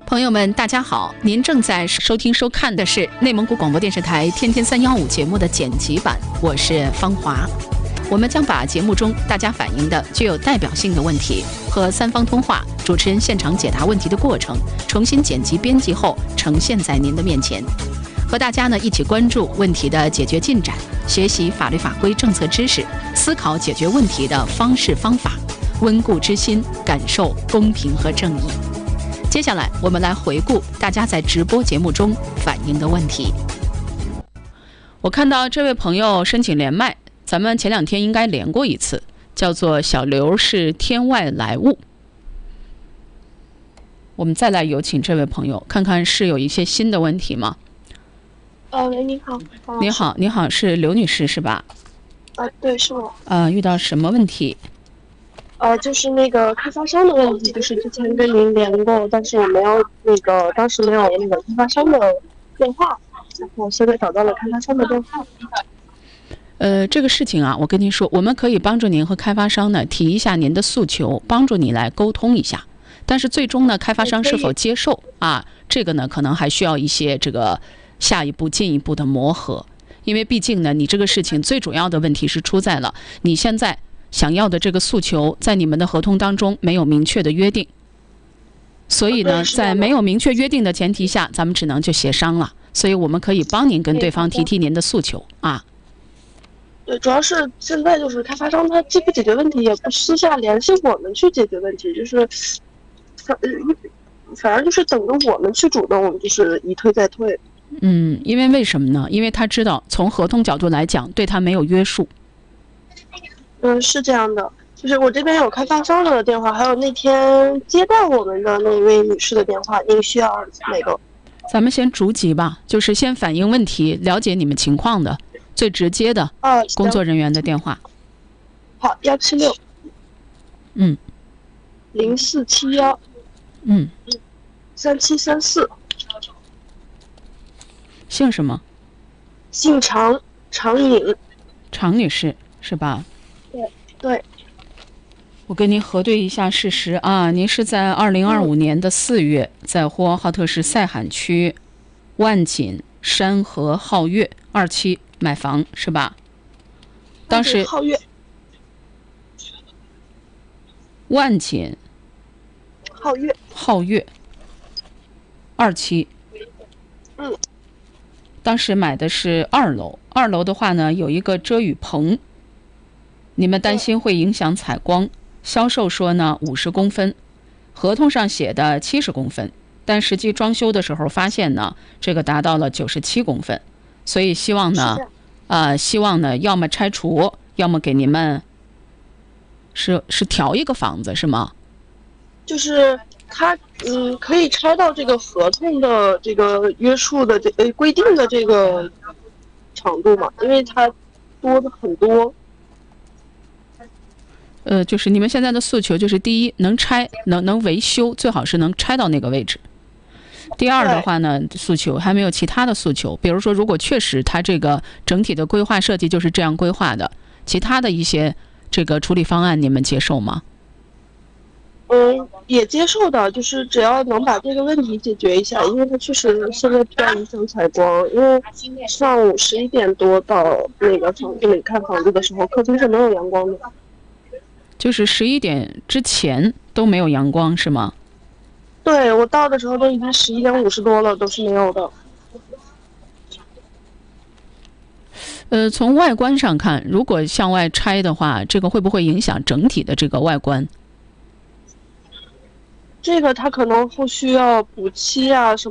朋友们，大家好！您正在收听收看的是内蒙古广播电视台天天315节目的剪辑版，我是方华。我们将把节目中大家反映的具有代表性的问题和三方通话、主持人现场解答问题的过程重新剪辑编辑后呈现在您的面前，和大家呢一起关注问题的解决进展，学习法律法规政策知识，思考解决问题的方式方法，温故知新，感受公平和正义。接下来我们来回顾大家在直播节目中反映的问题。我看到这位朋友申请连麦，咱们前2天应该连过一次，叫做小刘是天外来物。我们再来有请这位朋友，看看是有一些新的问题吗？ 你好。 你好，是刘女士是吧？ 对，是我。 遇到什么问题？ 就是那个开发商的问题，就是之前跟您连过，但是我没有当时没有那个开发商的电话，然后现在找到了开发商的电话。 这个事情啊，我跟您说，我们可以帮助您和开发商呢提一下您的诉求，帮助你来沟通一下。但是最终呢，开发商是否接受啊？这个呢，可能还需要一些这个下一步进一步的磨合，因为毕竟呢，你这个事情最主要的问题是出在了你现在想要的这个诉求，在你们的合同当中没有明确的约定，所以呢，在没有明确约定的前提下，咱们只能就协商了。所以我们可以帮您跟对方提提您的诉求啊。 对，主要是现在就是开发商他既不解决问题，也不私下联系我们去解决问题，就是反正就是等着我们去主动，我们就是一退再退。 因为什么呢？因为他知道从合同角度来讲，对他没有约束。 是这样的，就是我这边有开发商的电话，还有那天接待我们的那位女士的电话，您需要哪个？ 咱们先逐级吧，就是先反映问题，了解你们情况的最直接的工作人员的电话。 好，176。0471。3734。 姓什么？ 姓常，常颖。 常女士是吧？ 对。 我跟您核对一下事实啊，您是在2025年的4月，在呼和浩特市塞罕区万锦山河皓月2期买房是吧？当时万锦皓月2期。当时买的是2楼，2楼的话呢有一个遮雨棚，你们担心会影响采光，销售说呢50公分，合同上写的70公分，但实际装修的时候发现呢这个达到了97公分，所以希望呢要么拆除，要么给你们是调一个房子是吗？ 就是它可以拆到这个合同的这个约束的规定的这个长度嘛，因为它多的很多。 就是你们现在的诉求就是第一能拆能维修，最好是能拆到那个位置。第二的话呢，诉求还没有其他的诉求，比如说如果确实它这个整体的规划设计就是这样规划的，其他的一些这个处理方案你们接受吗？ 也接受的，就是只要能把这个问题解决一下，因为它确实现在比较影响采光，因为上午11点多到那个房子里看房子的时候，客厅是没有阳光的。 就是11点之前都没有阳光是吗？ 对，我到的时候都已经11点50多了，都是没有的。从外观上看，如果向外拆的话，这个会不会影响整体的这个外观？ 这个它可能后续要补漆啊什么。